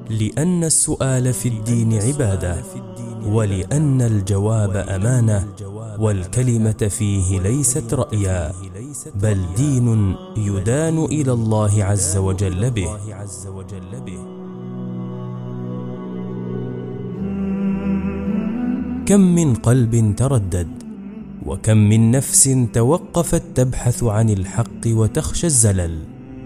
لأن السؤال في الدين عبادة، ولأن الجواب أمانة، والكلمة فيه ليست رأيا، بل دين يدان إلى الله عز وجل به. كم من قلب تردد، وكم من نفس توقفت تبحث عن الحق وتخشى الزلل.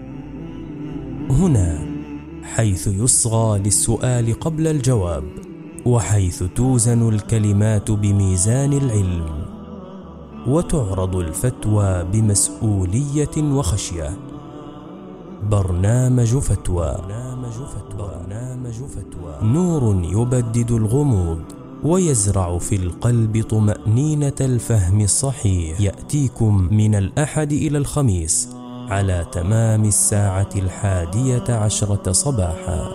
هنا حيث يصغى للسؤال قبل الجواب، وحيث توزن الكلمات بميزان العلم، وتعرض الفتوى بمسؤولية وخشية. برنامج فتوى، نور يبدد الغموض ويزرع في القلب طمأنينة الفهم الصحيح. يأتيكم من الأحد إلى الخميس على تمام 11:10 صباحا.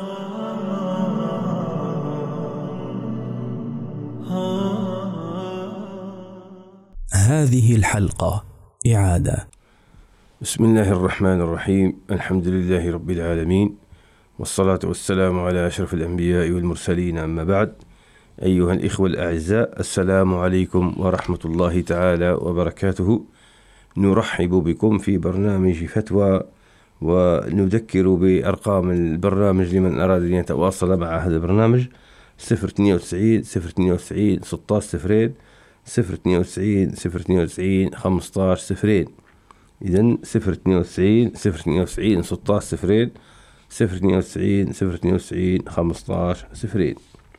هذه الحلقة إعادة. بسم الله الرحمن الرحيم. الحمد لله رب العالمين، والصلاة والسلام على أشرف الأنبياء والمرسلين، أما بعد. أيها الإخوة الأعزاء، السلام عليكم ورحمة الله تعالى وبركاته. نرحب بكم في برنامج فتوى، ونذكر بأرقام البرنامج لمن أراد أن يتواصل مع هذا البرنامج: 092 092 16 0 092 092 15 0. إذن 092 092 16 0 092 092 15 0.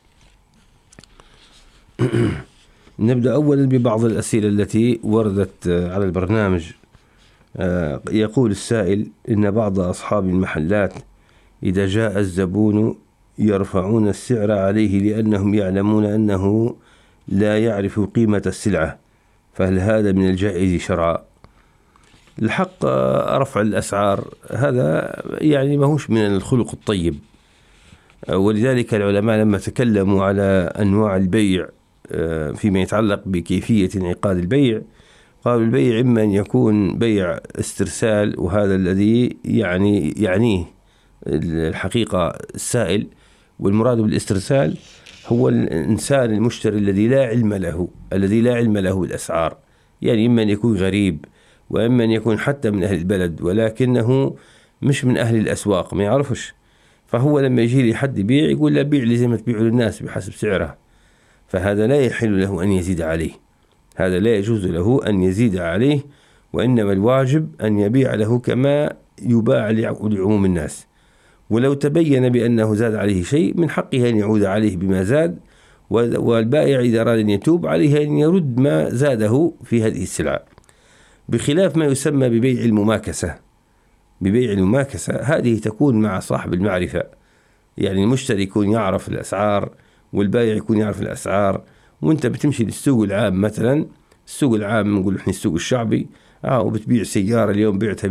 نبدأ أولا ببعض الأسئلة التي وردت على البرنامج. يقول السائل إن بعض أصحاب المحلات إذا جاء الزبون يرفعون السعر عليه لأنهم يعلمون أنه لا يعرف قيمة السلعة، فهل هذا من الجائز شرعا؟ الحق رفع الأسعار هذا يعني ماهوش من الخلق الطيب، ولذلك العلماء لما تكلموا على أنواع البيع فيما يتعلق بكيفية انعقاد البيع، قالوا البيع إما أن يكون بيع استرسال، وهذا الذي يعنيه الحقيقة السائل، والمراد بالاسترسال هو الإنسان المشتري الذي لا علم له الأسعار، يعني إما أن يكون غريب، وإما أن يكون حتى من أهل البلد ولكنه مش من أهل الأسواق، ما يعرفش. فهو لما يجي لي حد يبيع يقول لا، بيع لي زي ما تبيع للناس بحسب سعرها، فهذا لا يحل له أن يزيد عليه، هذا لا يجوز له أن يزيد عليه، وإنما الواجب أن يبيع له كما يباع لعموم الناس. ولو تبين بأنه زاد عليه شيء من حقه أن يعود عليه بما زاد، والبائع إذا أراد أن يتوب عليه أن يرد ما زاده في هذه السلعة، بخلاف ما يسمى ببيع المماكسة. ببيع المماكسة هذه تكون مع صاحب المعرفة، يعني المشتري يكون يعرف الأسعار والبائع يكون يعرف الأسعار، وانت بتمشي للسوق العام مثلا، السوق العام نقول احنا السوق الشعبي، وبتبيع سيارة اليوم بعتها